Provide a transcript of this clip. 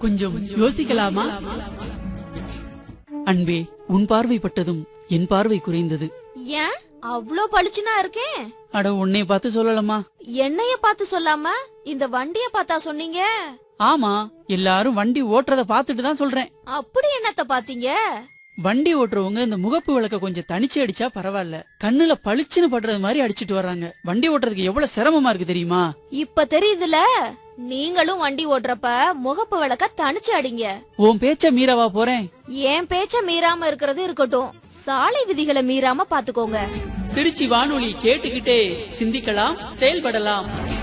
கொஞ்சம் யோசிக்கலாமா? அன்பே, உன் பார்வைப்பட்டதும் என் பார்வை குறைந்தது. ஏன் அவ்ளோ பளிச்சுனா இருக்கேன்? அட, உன்னை பார்த்து சொல்லலாமா? என்னைய பார்த்து சொல்லாம இந்த வண்டிய பார்த்தா சொன்னீங்க? ஆமா, எல்லாரும் வண்டி ஓட்டுறத பாத்துட்டு தான் சொல்றேன். அப்படி என்னத்த பாத்தீங்க? வண்டி ஓட்டுறவங்க இந்த முகப்பு விளக்க கொஞ்சம் தனிச்சு அடிச்சா பரவாயில்ல, கண்ணுல பளிச்சுன்னு படுறது மாதிரி அடிச்சிட்டு வர்றாங்க. வண்டி ஓட்டுறதுக்கு எவ்வளவு சிரமமா இருக்கு தெரியுமா? இப்ப தெரியுதுல. நீங்களும் வண்டி ஓட்டுறப்ப முகப்பு விளக்க தனிச்சு அடிங்க. உன் பேச்ச மீறவா போறேன்? என் பேச்ச மீறாம இருக்கிறது இருக்கட்டும், சாலை விதிகளை மீறாம பாத்துக்கோங்க. திருச்சி வானொலி கேட்டுக்கிட்டே சிந்திக்கலாம், செயல்படலாம்.